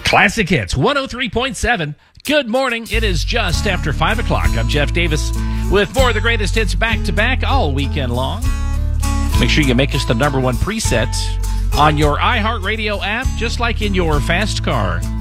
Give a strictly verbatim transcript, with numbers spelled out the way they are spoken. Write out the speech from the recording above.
Classic Hits, one oh three point seven. Good morning. It is just after five o'clock. I'm Jeff Davis with more of the greatest hits back-to-back all weekend long. Make sure you make us the number one preset on your iHeartRadio app, just like in your fast car.